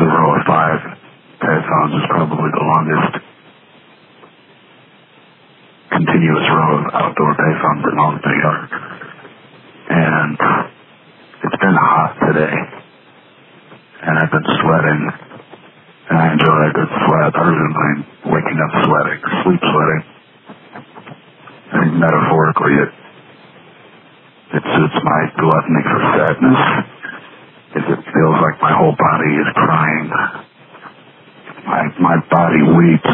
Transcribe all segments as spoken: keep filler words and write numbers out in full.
row of five payphones is probably the longest continuous row of outdoor payphones in all of New York. And it's been hot today, and I've been sweating, and I enjoy a good sweat. Other than like waking up sweating, sleep sweating. I think metaphorically it it suits my gluttony for sadness. If it feels like my whole body is crying, my my body weeps.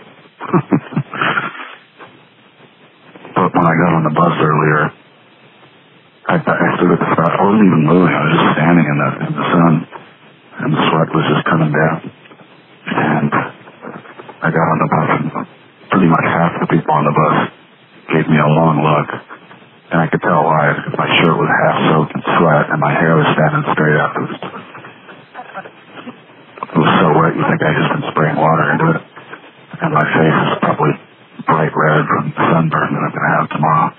But when I got on the bus earlier, I, I stood at the front. I wasn't even moving. I was just standing in the, in the sun, and the sweat was just coming down. And I got on the bus, and pretty much half the people on the bus gave me a long look. And I could tell why, because my shirt was half soaked in sweat, and my hair was standing straight up. It was, it was so wet, you think I just been spraying water into it. And my face is probably bright red from the sunburn that I'm going to have tomorrow.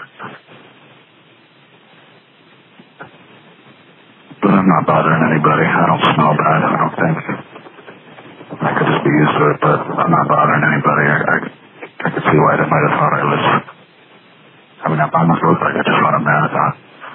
But I'm not bothering anybody. I don't smell bad, I don't think. I could just be used to it, but I'm not bothering anybody. I, I, I could see why they might have thought I was... I mean, I almost looked like I just run a marathon.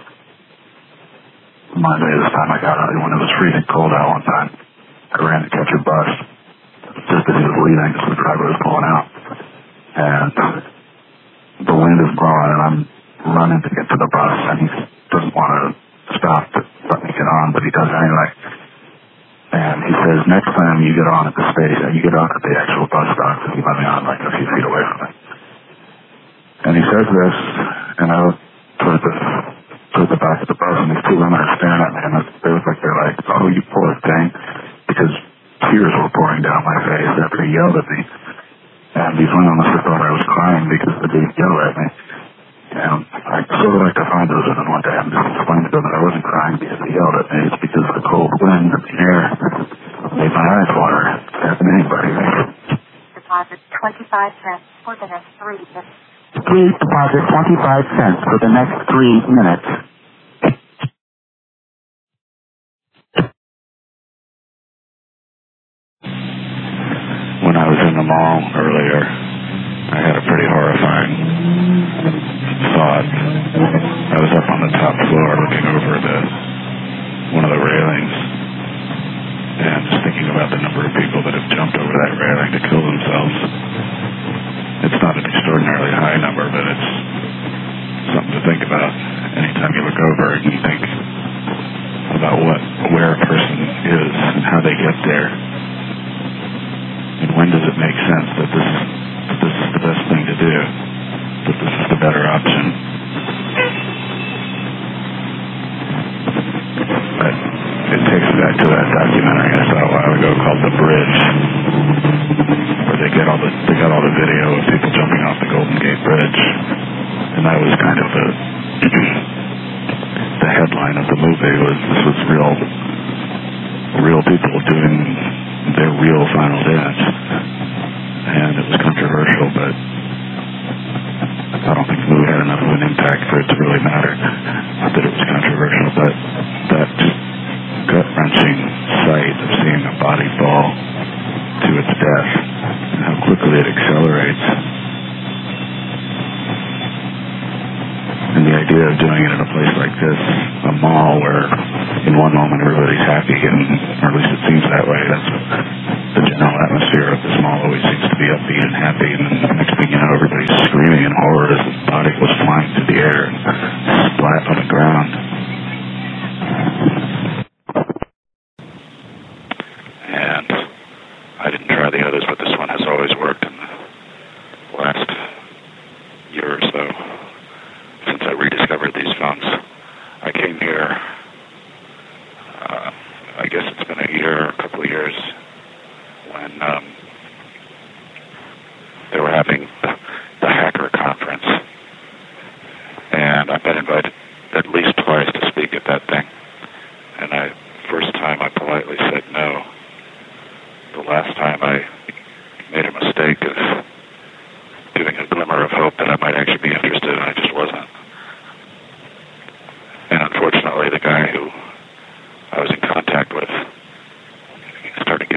Monday, this time I got out, when it was freezing cold out one time, I ran to catch a bus, just as he was leaving, because the driver was pulling out. And the wind is blowing, and I'm running to get to the bus, and he doesn't want to stop to let me get on, but he does anyway. And he says, next time you get on at the station, you get on at the actual bus stop, and he let me on like a few feet away from it. And he says this, and I look towards the, towards the back of the bus, and these two women are staring at me, and they look like they're like, oh, you poor thing, because tears were pouring down my face after he yelled at me. And these women must have thought I was crying because the dude yelled at me. And I sort of like to find those women one day and just explain to them that I wasn't crying because he yelled at me. It's because the cold wind and the air made my eyes water. That's anybody. Deposit twenty-five cents for the next three minutes. Please deposit twenty-five cents for the next three minutes. When I was in the mall earlier, I had a pretty horrifying thought. I was up on the top floor looking over the one of the railings and just thinking about the number of people that have jumped over that railing to kill themselves. It's not an extraordinarily high number, but it's something to think about anytime you look over and you think about what where a person is and how they get there. And when does it make sense that this, that this is the best thing to do, that this is the better option? But it takes me back to that documentary I saw a while ago called The Bridge, where they get all the they got all the video of people jumping off the Golden Gate Bridge, and that was kind of the the headline of the movie was this was real real people doing their real final dance, and it was controversial, but I don't think the movie had enough of an impact for it to really matter that it was controversial. But that gut-wrenching sight of seeing a body fall to its death and how quickly it accelerates, and the idea of doing it in a place like this, a mall where in one moment everybody's happy, and or at least it seems that way. That's what the general atmosphere of this mall always seems to be, upbeat and happy, and then the next thing you know, everybody's screaming in horror as the body goes flying through the air and splat on the ground. And I didn't try the others, but this one has always worked in the last year or so since I rediscovered these phones. I came here, uh, I guess it's been a year, a couple of years, when um, they were having the, the hacker conference. And I've been invited at least twice to speak at that thing. And I, first time I politely said no. The last time I made a mistake of giving a glimmer of hope that I might actually be interested, and I just wasn't. And unfortunately, the guy who I was in contact with started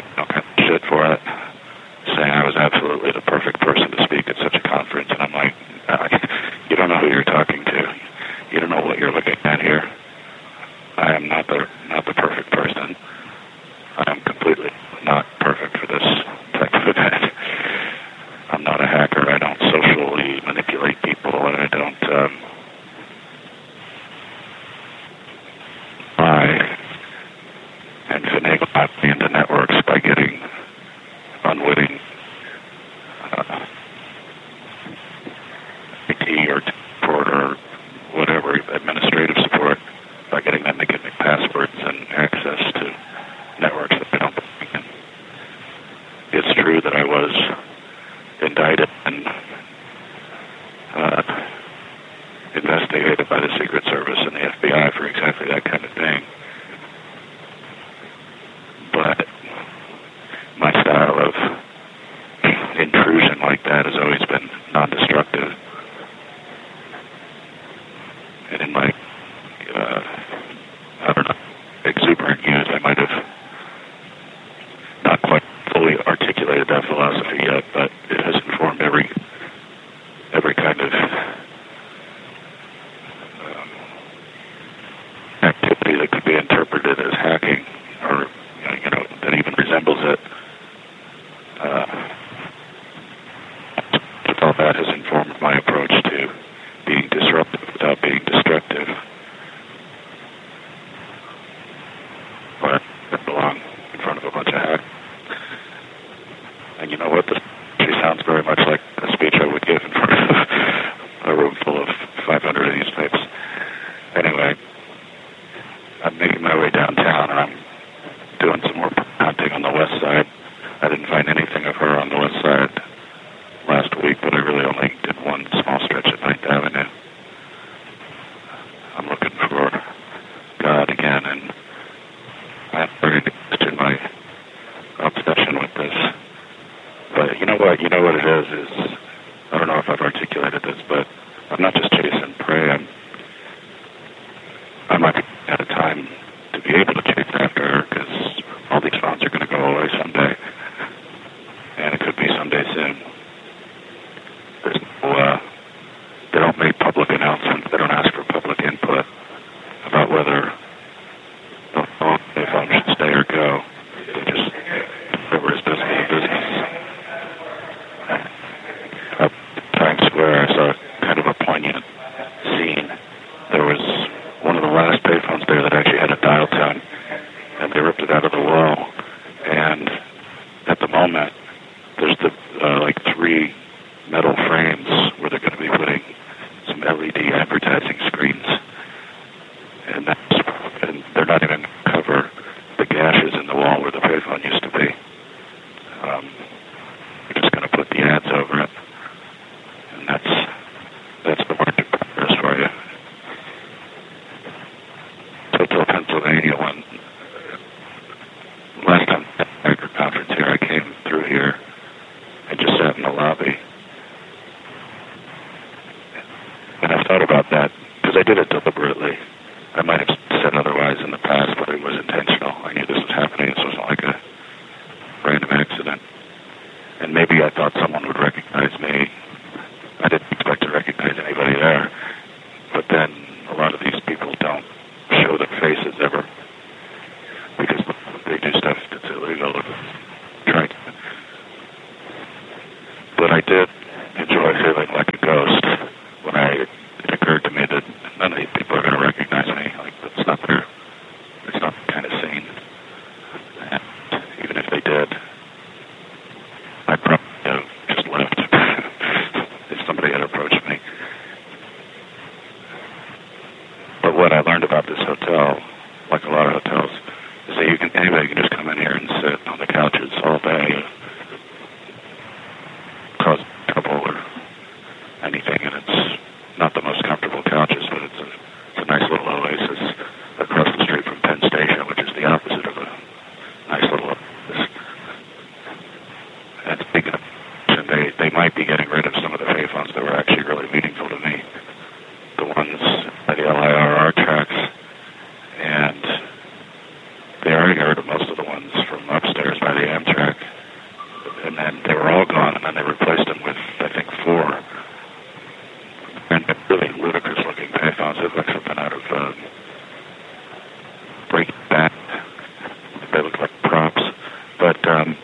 perfect person to speak at such a conference. And I'm like, uh, you don't know who you're talking to. You don't know what you're looking at here. I am not the not the perfect person. I am completely not perfect for this type of event. I'm not a hacker. I don't socially manipulate people, and I don't um, lie and finagle my way into networks by getting unwitting uh, I T or support or whatever administrative support by getting them to give me passwords and access to networks that I don't believe in. It's true that I was indicted and uh, investigated by the Secret Service and the F B I for exactly that kind of thing. But my style of intrusion like that has always been non-destructive. And in my, uh, I don't know, exuberant years, I might have not quite fully articulated that philosophy yet, but it has informed every every kind of um, activity that could be interpreted as hacking, or you know, that even resembles it. Uh, all that has informed my approach to being disruptive without being destructive. But I belong in front of a bunch of hackers. And you know what? This actually sounds very much like a speech I would give in front of a room full of five hundred of these types. Anyway, I'm making my way downtown, and I'm doing some more hunting on the west side. I didn't find anything of her on the west side last week, but I really only did one small stretch at Ninth Avenue. I'm looking for God again, and I'm very interested in my obsession with this. But you know what? You know what it is, is, I don't know if I've articulated this, but I'm not just chasing prey. I'm, I might be at a time to be able to chase after her, because all these phones are going to go away someday. And it could be someday soon. There's no, uh, they don't make public announcements. They don't ask for public input about whether the phone should stay or go. They just, whatever is business is business. Up at Times Square, I saw kind of a poignant scene. There was one of the last payphones there that actually had a dial tone, and they ripped it out of the wall. And at the moment, there's the uh, like three metal frames where they're going to be putting some L E D advertising screens, and that's and they're not even going to cover the gashes in the wall where the payphone used to be. Um, they're just going to put the ads over it, and that's that's the mark of progress for you. Total Pennsylvania, one last time at the Hacker conference here, I came through here and just sat in the lobby. And I've thought about that, because I did it deliberately. I might have said otherwise in the past, but it was intentional. I knew this was happening. This wasn't like a random accident. And maybe I thought someone would recognize me. I didn't expect to recognize anybody there. But then a lot of these people don't show their faces ever, because they do stuff that's illegal. Trying to. But I did enjoy feeling like a ghost when I, it occurred to me that none of these people are going to recognize me. Like, that's not their, it's not the kind of scene. And even if they did, I probably have just left if somebody had approached me. But what I learned about this hotel, like a lot of hotels, is that you can, anybody can just come in here and sit on the couches all day, cause trouble or anything, and it's not the most comfortable couches, but it's a, it's a nice little oasis across the street from Penn Station, which is the opposite of a nice little oasis. And speaking of, they, they might be getting rid of some of the payphones that were actually really meaningful to me. The ones by the L I R R tracks, and they already got rid of most of the ones from upstairs by the Amtrak, and then they were all gone, and then they replaced um,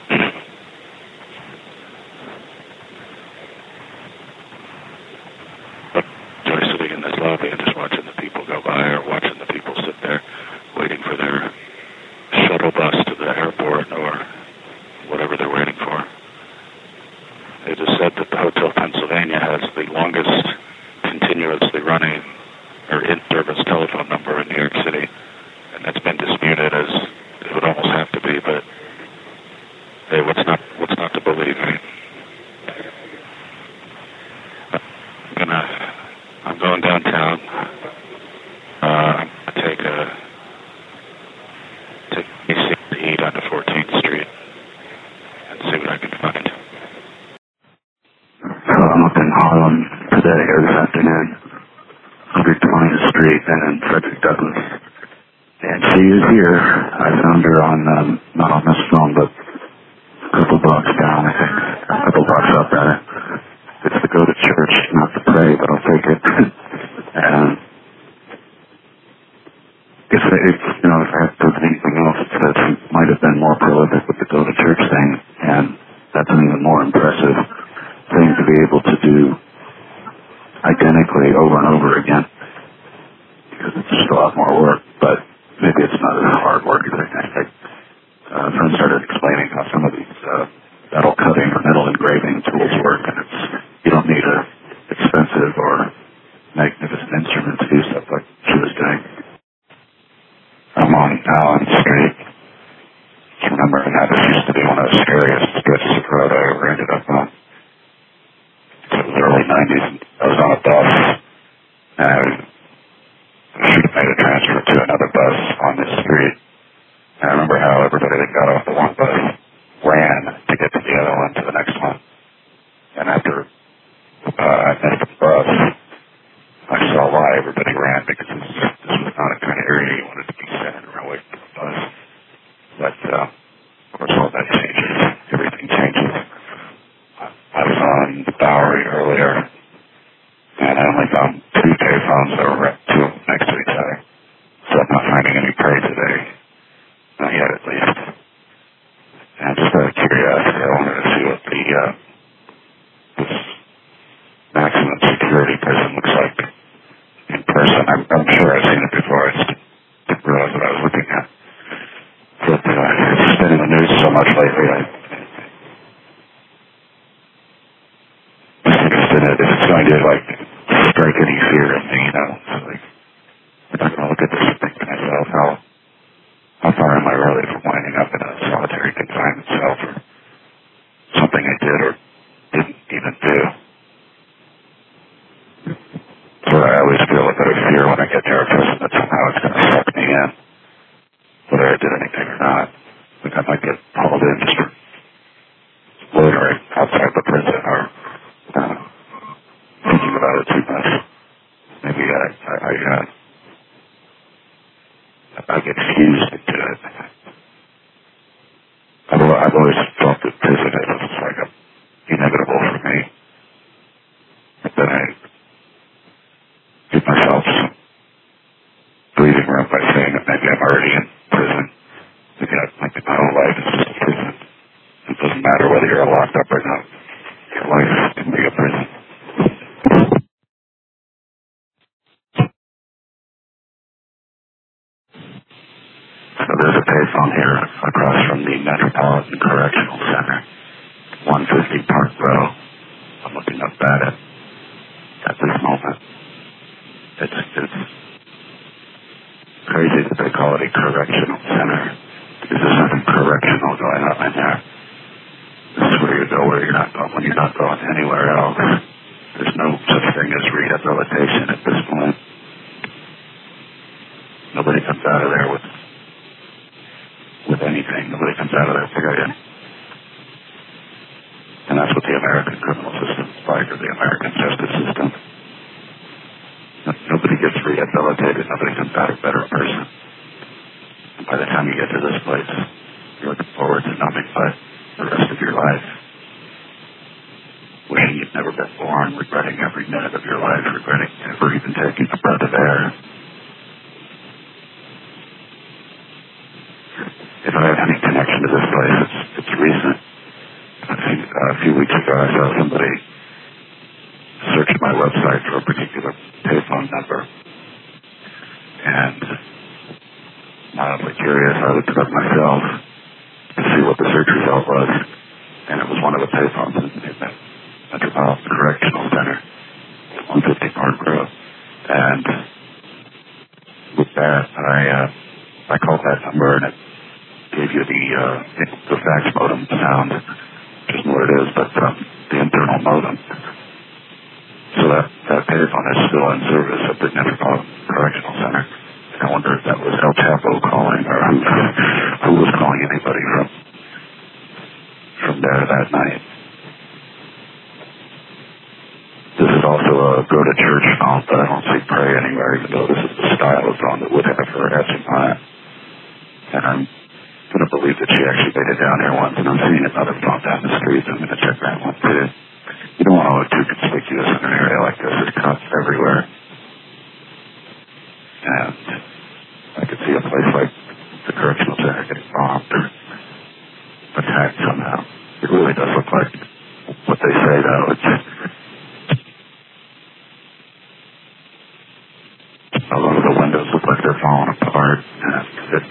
but Joy's sitting in this lobby and just watching the people go by, or watching the people sit there waiting for their shuttle bus to the airport or whatever they're waiting for. They just said that the Hotel Pennsylvania has the longest continuously running or in-service telephone number in New York City, and that's been disputed as it would almost have to be, but hey, what's not what's not to believe, right? I'm gonna I'm going downtown. Uh, I'm gonna take a take a to eat onto fourteenth Street and see what I can find. So I'm up in Harlem today or this afternoon, one twentieth Street and Frederick Douglass. And she is here. I found her on, um, not on this phone, but a couple blocks down, I think. A couple blocks up, rather. It's to go to church, not to pray, but I'll take it. And if, if, you know, if I have to do anything else, it's that she might have been more prolific with the go to church thing, and that's an even more impressive thing to be able to do identically over and over again, because it's just a lot more work, but maybe it's not as hard work as I think. Uh, a friend started explaining how some of these uh, metal cutting or metal engraving tools work, and it's you don't need a expensive or magnificent instrument to do stuff like she was doing. I'm on Allen Street. Remember that this used to be one of the scariest stretches of road I ever ended up on. It was the early nineties. I was on a bus, and I should have made a transfer to another bus on this street. And I remember how everybody that got off the one bus ran to get to the other one, to the next one. And after uh, I missed the bus, I saw why everybody ran, because this, this was not a kind of area you wanted to be standing around waiting for the bus. But, uh, of course, all that changes. Everything changes. I was on the Bowery earlier, and I only found two payphones that were two next to each other. So I'm not finding any prey today. Not yet, at least. And just out of curiosity, I wanted to see what the, uh, this maximum security prison looks like in person. I'm, I'm sure I've seen it before. I just didn't realize what I was looking at. But, uh, it's just been in the news so much lately, I I'm interested in it if it's going to, like, strike any fear in me, you know. So, like, I'm not going to look at this and think to myself, how, how far am I really from winding up in a solitary confinement cell for something I did or didn't even do. So I always feel a bit of fear when I get near a prison that somehow it's going to suck me in, whether I did anything or not. Like I might get hauled in just for loitering outside the prison or uh, thinking about it too much. Maybe I, I, I, uh, I get fused into it. I've, I've always felt that prison is like a, inevitable for me. But then I give myself some breathing room by saying that maybe I'm already in prison. Maybe I think that my whole life is just a prison. It doesn't matter whether you're locked up or not. Your life can be a prison. So there's a payphone here across from the Metropolitan Correctional Center, one fifty Park Row. I'm looking up at it at this moment. It's, it's crazy that they call it a correctional center, because there's nothing correctional going on in there. This is where you go where you're not going, when you're not going anywhere else. There's no such thing as rehabilitation at this point. Nobody comes out of there with with anything. Nobody comes out of there, period. And that's what the American criminal system is like, or the American justice system. Nobody gets rehabilitated. Nobody comes out a better person. And by the time you get to this place, you're looking forward to nothing but the rest of your life. Wishing you'd never been born, regretting every minute of your life, regretting ever even taking a breath of air. ago, I saw somebody search my website for a particular payphone number. And mildly curious, I looked it up myself to see what the search result was. And it was one of the payphones in the Metropolitan Correctional Center, one fifty Park Road. And with that, I uh, I called that number, and it gave you the uh, the fax modem sound, which isn't what it is, but um, the internal modem. So that, that payphone is still in service at the Metropolitan Correctional Center. I wonder if that was El Chapo calling, or who, who was calling anybody from from there that night. This is also a go-to-church phone, but I don't see pray anywhere, even though this is the style of phone that would have her harassing on it. And I'm going to believe that she actually made it down here once, and I'm seeing another phone down the street, so I'm going to check that one too. You don't want to look too conspicuous in an area like this. There's cops everywhere. And I could see a place like the Correctional Center getting bombed or attacked somehow. It really does look like